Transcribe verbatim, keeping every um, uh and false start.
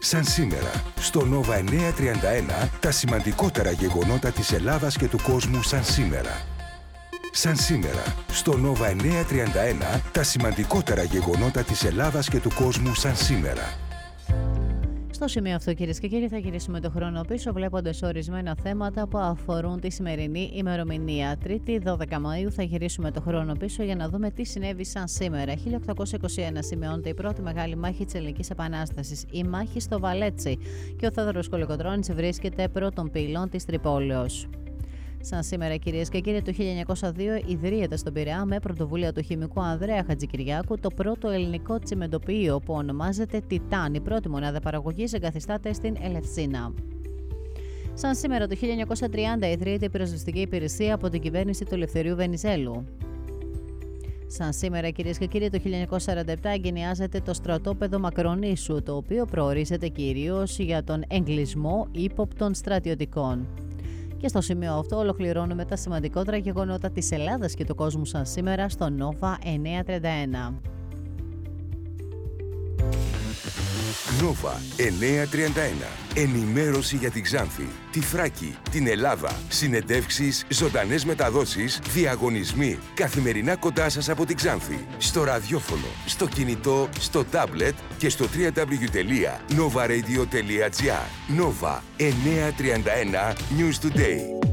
Σαν σήμερα, στο Νόβα εννιακόσια τριάντα ένα, τα σημαντικότερα γεγονότα της Ελλάδας και του κόσμου σαν σήμερα. Σαν σήμερα, στο Νόβα εννιακόσια τριάντα ένα, τα σημαντικότερα γεγονότα της Ελλάδας και του κόσμου σαν σήμερα. Στο σημείο αυτό, κυρίες και κύριοι, θα γυρίσουμε το χρόνο πίσω βλέποντας ορισμένα θέματα που αφορούν τη σημερινή ημερομηνία. Τρίτη, δώδεκα Μαΐου, θα γυρίσουμε το χρόνο πίσω για να δούμε τι συνέβη σαν σήμερα. χίλια οκτακόσια είκοσι ένα σημειώνεται η πρώτη μεγάλη μάχη της Ελληνικής Επανάστασης, η μάχη στο Βαλέτσι, και ο Θόδωρος Κολοκοτρώνης βρίσκεται πρώτων πυλών της Τρυπόλεως. Σαν σήμερα, κυρίες και κύριοι, το χίλια εννιακόσια δύο ιδρύεται στον Πειραιά με πρωτοβουλία του χημικού Ανδρέα Χατζικυριάκου το πρώτο ελληνικό τσιμεντοποιείο που ονομάζεται Τιτάν. Η πρώτη μονάδα παραγωγής εγκαθιστάται στην Ελευσίνα. Σαν σήμερα, το χίλια εννιακόσια τριάντα ιδρύεται η πυροσβεστική υπηρεσία από την κυβέρνηση του Ελευθερίου Βενιζέλου. Σαν σήμερα, κυρίες και κύριοι, το χίλια εννιακόσια σαράντα επτά εγκαινιάζεται το στρατόπεδο Μακρονήσου, το οποίο προορίζεται κυρίως για τον εγκλισμό ύποπτων στρατιωτικών. Και στο σημείο αυτό ολοκληρώνουμε τα σημαντικότερα γεγονότα της Ελλάδας και του κόσμου σαν σήμερα στο Νόβα εννιακόσια τριάντα ένα. Νόβα εννιακόσια τριάντα ένα. Ενημέρωση για την Ξάνθη, τη Θράκη, την Ελλάδα. Συνεντεύξεις, ζωντανές μεταδόσεις, διαγωνισμοί. Καθημερινά κοντά σας από την Ξάνθη. Στο ραδιόφωνο, στο κινητό, στο τάμπλετ και στο double-u double-u double-u τελεία nova radio τελεία gr. Νόβα εννιακόσια τριάντα ένα News Today.